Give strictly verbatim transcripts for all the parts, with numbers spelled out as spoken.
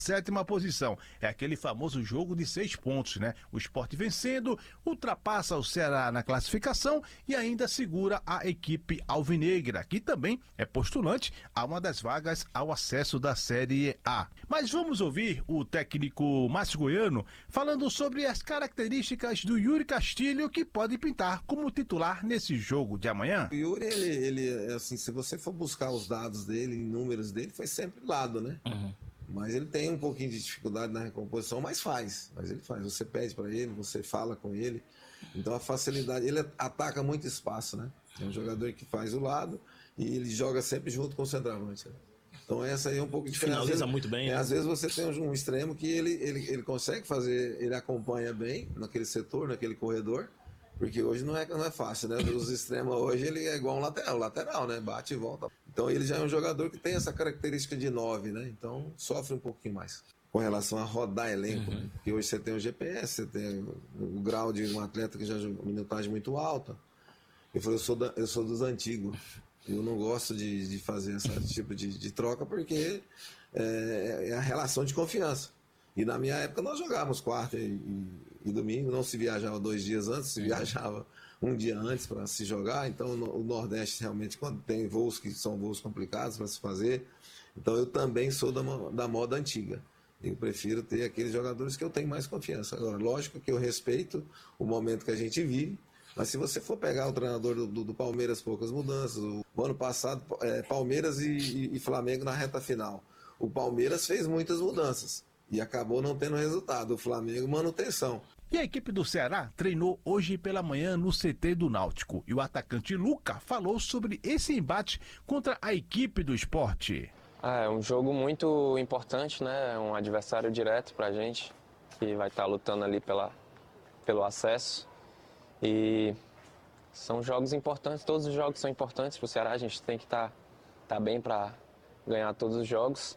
sétima posição. É aquele famoso jogo de seis pontos, né? O Sport vencendo, ultrapassa o Ceará na classificação e ainda segura a equipe alvinegra, que também é postulante a uma das vagas ao acesso da Série A. Mas vamos ouvir o técnico Márcio Goiano falando sobre as características do Yuri Castilho, que pode pintar como titular nesse jogo de amanhã. O Yuri, ele, ele assim, se você for buscar os dados dele, números dele, foi sempre lado, né? Uhum. Mas ele tem um pouquinho de dificuldade na recomposição, mas faz. Mas ele faz. Você pede para ele, você fala com ele. Então a facilidade, ele ataca muito espaço, né? É um jogador que faz o lado e ele joga sempre junto com o centroavante, né? Então essa aí é um pouco diferente. Finaliza muito bem. É, né? Às vezes você tem um extremo que ele, ele, ele consegue fazer, ele acompanha bem naquele setor, naquele corredor, porque hoje não é, não é fácil, né? Os extremos hoje ele é igual um lateral, lateral, né? Bate e volta. Então ele já é um jogador que tem essa característica de nove, né? Então sofre um pouquinho mais com relação a rodar elenco, uhum. né? Porque hoje você tem o G P S, você tem o grau de um atleta que já joga minutagem muito alta. Eu falei, eu sou, da, eu sou dos antigos. Eu não gosto de, de fazer esse tipo de, de troca porque é, é a relação de confiança. E na minha época nós jogávamos quarta e, e, e domingo, não se viajava dois dias antes, se viajava um dia antes para se jogar. Então no, o Nordeste realmente, quando tem voos que são voos complicados para se fazer, então eu também sou da, da moda antiga. Eu prefiro ter aqueles jogadores que eu tenho mais confiança. Agora, lógico que eu respeito o momento que a gente vive, mas se você for pegar o treinador do, do, do Palmeiras, poucas mudanças. O, o ano passado, é, Palmeiras e, e, e Flamengo na reta final. O Palmeiras fez muitas mudanças e acabou não tendo resultado. O Flamengo, manutenção. E a equipe do Ceará treinou hoje pela manhã no C T do Náutico. E o atacante Luca falou sobre esse embate contra a equipe do Sport. Ah, é um jogo muito importante, né? É um adversário direto pra gente, que vai estar lutando ali pela, pelo acesso. E são jogos importantes, todos os jogos são importantes para o Ceará, a gente tem que estar tá, tá bem para ganhar todos os jogos.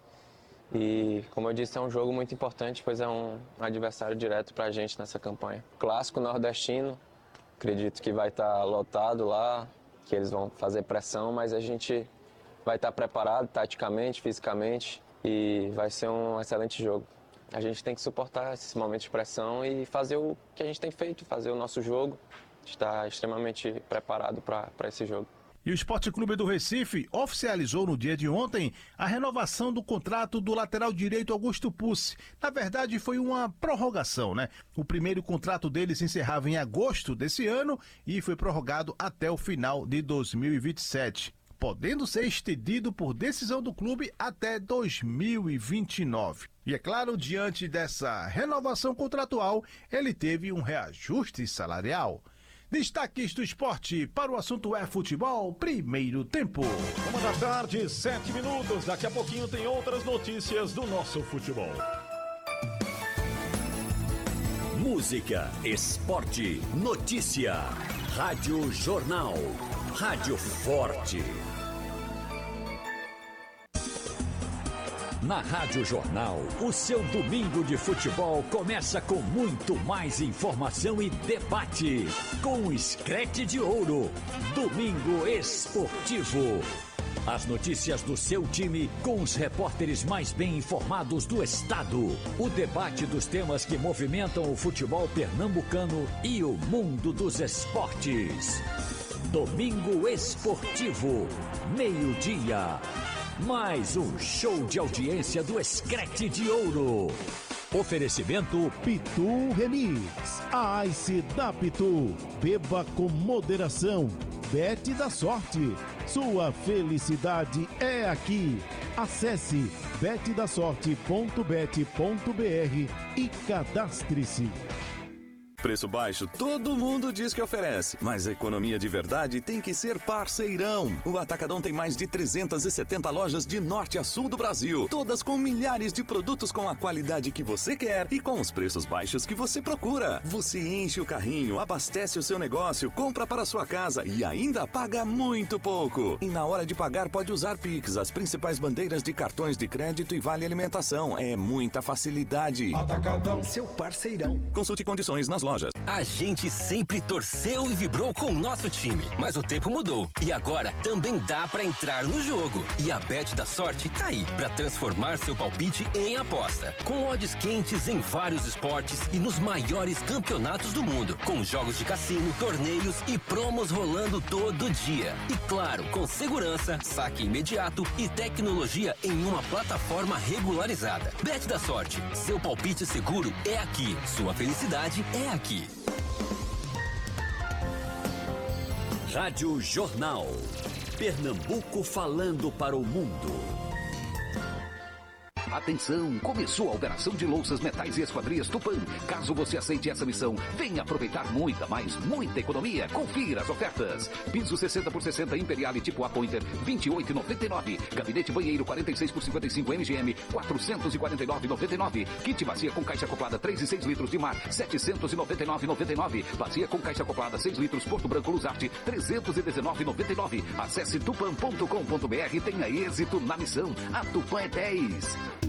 E, como eu disse, é um jogo muito importante, pois é um adversário direto para a gente nessa campanha. Clássico nordestino, acredito que vai estar tá lotado lá, que eles vão fazer pressão, mas a gente vai estar tá preparado taticamente, fisicamente e vai ser um excelente jogo. A gente tem que suportar esse momento de pressão e fazer o que a gente tem feito, fazer o nosso jogo. Está extremamente preparado para esse jogo. E o Sport Clube do Recife oficializou no dia de ontem a renovação do contrato do lateral direito Augusto Pucci. Na verdade, foi uma prorrogação, né? O primeiro contrato dele se encerrava em agosto desse ano e foi prorrogado até o final de dois mil e vinte e sete. Podendo ser estendido por decisão do clube até dois mil e vinte e nove. E é claro, diante dessa renovação contratual, ele teve um reajuste salarial. Destaques do esporte para o assunto é futebol, primeiro tempo. Uma da tarde, sete minutos. Daqui a pouquinho tem outras notícias do nosso futebol. Música, esporte, notícia. Rádio Jornal. Rádio Forte. Na Rádio Jornal, o seu domingo de futebol começa com muito mais informação e debate. Com o Screte de Ouro, Domingo Esportivo. As notícias do seu time com os repórteres mais bem informados do estado. O debate dos temas que movimentam o futebol pernambucano e o mundo dos esportes. Domingo Esportivo, meio-dia. Mais um show de audiência do Screte de Ouro. Oferecimento Pitu Remix. A Ice da Pitu. Beba com moderação. Bet da sorte. Sua felicidade é aqui. Acesse bet da sorte ponto bet ponto br e cadastre-se. Preço baixo, todo mundo diz que oferece, mas a economia de verdade tem que ser parceirão. O Atacadão tem mais de trezentas e setenta lojas de norte a sul do Brasil, todas com milhares de produtos com a qualidade que você quer e com os preços baixos que você procura. Você enche o carrinho, abastece o seu negócio, compra para sua casa e ainda paga muito pouco. E na hora de pagar pode usar Pix, as principais bandeiras de cartões de crédito e vale alimentação. É muita facilidade. Atacadão, seu parceirão. Consulte condições nas lojas. lojas. A gente sempre torceu e vibrou com o nosso time, mas o tempo mudou e agora também dá pra entrar no jogo. E a Bet da Sorte tá aí pra transformar seu palpite em aposta. Com odds quentes em vários esportes e nos maiores campeonatos do mundo, com jogos de cassino, torneios e promos rolando todo dia. E claro, com segurança, saque imediato e tecnologia em uma plataforma regularizada. Bet da Sorte, seu palpite seguro é aqui, sua felicidade é aqui. Rádio Jornal. Pernambuco falando para o mundo. Atenção, começou a operação de louças, metais e esquadrias Tupã. Caso você aceite essa missão, venha aproveitar muita, mais muita economia. Confira as ofertas. Piso sessenta por sessenta Imperiale tipo A Pointer, vinte e oito reais e noventa e nove centavos. Gabinete banheiro quarenta e seis por cinquenta e cinco M G M, quatrocentos e quarenta e nove reais e noventa e nove centavos. Kit bacia com caixa acoplada três e seis litros de mar, setecentos e noventa e nove reais e noventa e nove centavos. Bacia com caixa acoplada seis litros Porto Branco Luzarte, trezentos e dezenove reais e noventa e nove centavos. Acesse tupan ponto com ponto br e tenha êxito na missão. A Tupã é dez.